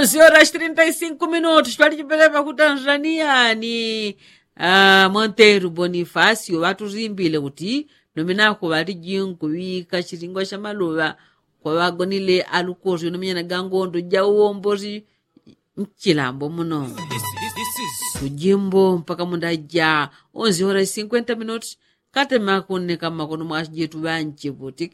11h35 palichipeleka ku Tanzania ni Monteiro Bonifácio vatuzimbile kuti nominako vali jinkuwika chiringwa cha maluva kwa vagonile alukozi nomenyana gangondo ja uwombozi mchilambo muno kujimbo mpaka mundaja 11h50 kate makoneka makono mwajetu banche vuti